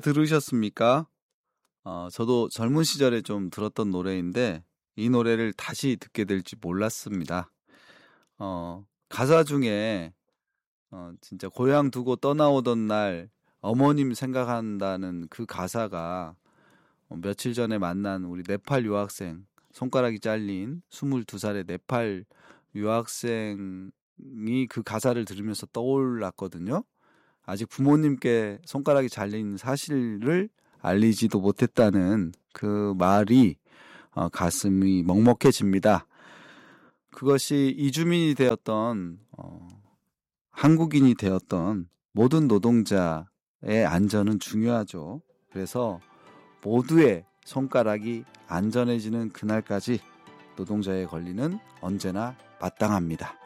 들으셨습니까? 저도 젊은 시절에 좀 들었던 노래인데 이 노래를 다시 듣게 될지 몰랐습니다. 가사 중에 진짜 고향 두고 떠나오던 날 어머님 생각한다는 그 가사가 며칠 전에 만난 우리 네팔 유학생, 손가락이 잘린 22살의 네팔 유학생이 그 가사를 들으면서 떠올랐거든요. 아직 부모님께 손가락이 잘린 사실을 알리지도 못했다는 그 말이 가슴이 먹먹해집니다. 그것이 이주민이 되었던 한국인이 되었던 모든 노동자의 안전은 중요하죠. 그래서 모두의 손가락이 안전해지는 그날까지 노동자의 권리는 언제나 마땅합니다.